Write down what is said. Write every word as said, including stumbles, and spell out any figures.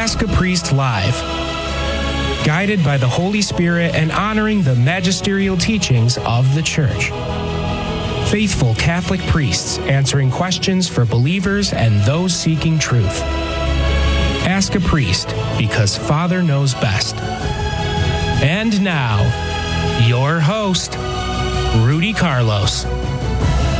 Ask a Priest Live. Guided by the Holy Spirit and honoring the magisterial teachings of the Church. Faithful Catholic priests answering questions for believers and those seeking truth. Ask a Priest, because Father knows best. And now, your host, Rudy Carlos.